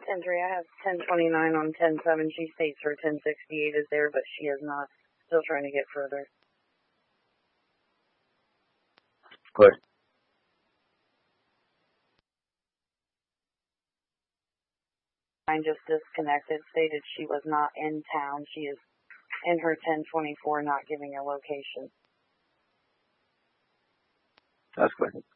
10-3, I have 1029 on 10-7. She states her 1068 is there, but she is not. Still trying to get further. Good. I just disconnected, stated she was not in town. She is in her 1024, not giving a location. That's good.